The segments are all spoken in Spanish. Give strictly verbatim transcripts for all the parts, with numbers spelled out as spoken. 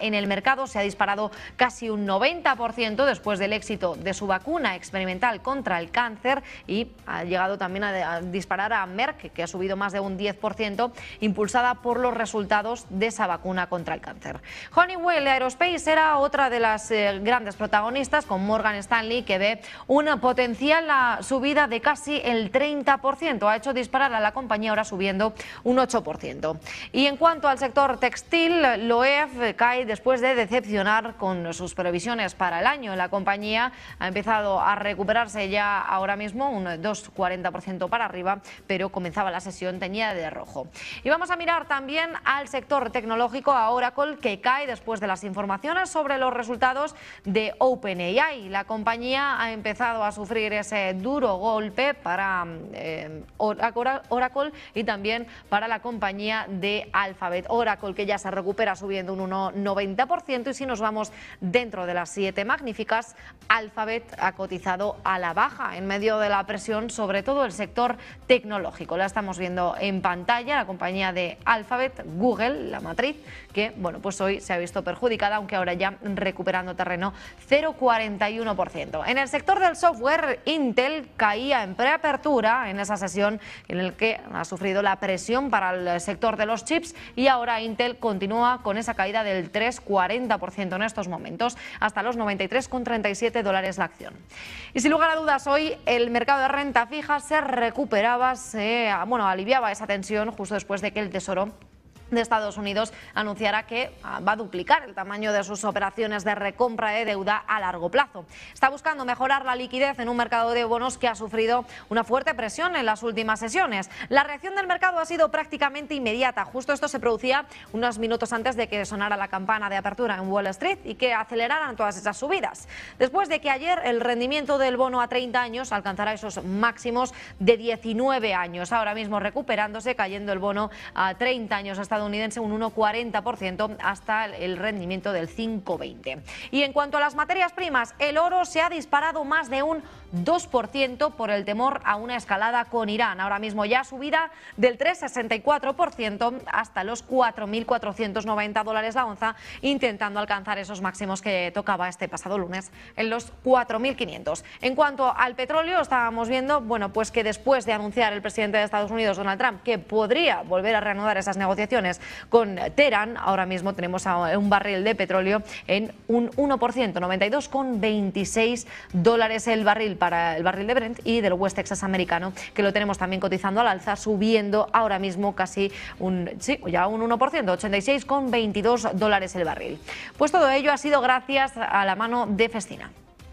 en el mercado se ha disparado casi un noventa por ciento después del éxito de su vacuna experimental contra el cáncer, y ha llegado también a disparar a Merck, que ha subido más de un diez por ciento, impulsada por los resultados de esa vacuna contra el cáncer. Honeywell Aerospace era otra de las eh, grandes protagonistas, con Morgan Stanley, que ve una potencial subida de casi el treinta por ciento. Ha hecho disparar a la compañía, ahora subiendo un ocho por ciento. Y en cuanto al sector textil, Loewe cae después de decepcionar con sus previsiones para el año. La compañía ha empezado a recuperarse ya ahora mismo, un dos coma cuarenta por ciento para arriba, pero comenzaba la sesión teñida de rojo. Y vamos a mirar también al sector tecnológico, a Oracle, que cae después de las informaciones sobre los resultados de OpenAI. La compañía ha empezado a sufrir ese duro golpe para eh, Oracle y también para la compañía de Alphabet. Oracle, que ya se recupera subiendo un uno coma noventa por ciento, y si nos vamos dentro de las siete magníficas, Alphabet ha cotizado a la baja en medio de la presión sobre todo el sector tecnológico. La estamos viendo en pantalla, la compañía de Alphabet, Google, la matriz, que bueno, pues hoy se ha visto perjudicada, aunque ahora ya recuperando terreno, cero coma cuarenta y uno por ciento. En el sector del software, Intel caía en preapertura en esa sesión en el que ha sufrido la presión para el sector de los chips, y ahora Intel continúa con esa caída del tres coma cuarenta por ciento en estos momentos, hasta los noventa y tres coma treinta y siete dólares la acción. Y sin lugar a dudas, hoy el mercado de renta fija se recuperaba, se bueno, aliviaba esa tensión justo después de que el Tesoro de Estados Unidos anunciará que va a duplicar el tamaño de sus operaciones de recompra de deuda a largo plazo. Está buscando mejorar la liquidez en un mercado de bonos que ha sufrido una fuerte presión en las últimas sesiones. La reacción del mercado ha sido prácticamente inmediata. Justo esto se producía unos minutos antes de que sonara la campana de apertura en Wall Street y que aceleraran todas esas subidas. Después de que ayer el rendimiento del bono a treinta años alcanzara esos máximos de diecinueve años. Ahora mismo recuperándose, cayendo el bono a treinta años estadounidense un uno coma cuarenta por ciento hasta el rendimiento del cinco coma veinte. Y en cuanto a las materias primas, el oro se ha disparado más de un dos por ciento por el temor a una escalada con Irán. Ahora mismo ya subida del tres coma sesenta y cuatro por ciento hasta los cuatro mil cuatrocientos noventa dólares la onza, intentando alcanzar esos máximos que tocaba este pasado lunes en los cuatro mil quinientos. En cuanto al petróleo, estábamos viendo bueno, pues que después de anunciar el presidente de Estados Unidos, Donald Trump, que podría volver a reanudar esas negociaciones con Teherán, ahora mismo tenemos a un barril de petróleo en un uno por ciento, noventa y dos coma veintiséis dólares el barril para el barril de Brent, y del West Texas americano, que lo tenemos también cotizando al alza, subiendo ahora mismo casi un, sí, ya un uno por ciento, ochenta y seis coma veintidós dólares el barril. Pues todo ello ha sido gracias a la mano de Festina.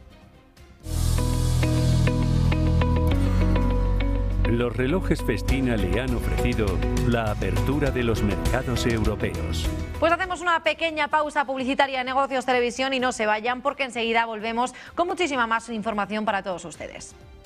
Los relojes Festina le han ofrecido la apertura de los mercados europeos. Pues hacemos una pequeña pausa publicitaria en Negocios Televisión y no se vayan, porque enseguida volvemos con muchísima más información para todos ustedes.